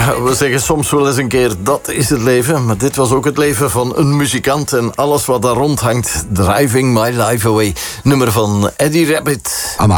Ja, we zeggen soms wel eens een keer, dat is het leven. Maar dit was ook het leven van een muzikant en alles wat daar rondhangt. Driving My Life Away. Nummer van Eddie Rabbit.